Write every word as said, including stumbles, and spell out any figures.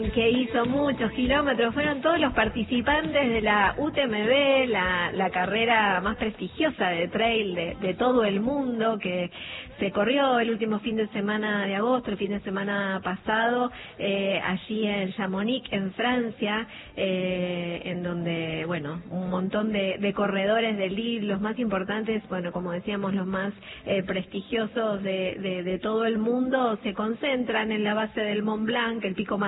que hizo muchos kilómetros, fueron todos los participantes de la U T M B, la, la carrera más prestigiosa de trail de, de todo el mundo, que se corrió el último fin de semana de agosto, el fin de semana pasado, eh, allí en Chamonix, en Francia, eh, en donde, bueno, un montón de, de corredores de elite, los más importantes, bueno, como decíamos, los más eh, prestigiosos de, de, de todo el mundo, se concentran en la base del Mont Blanc, el pico más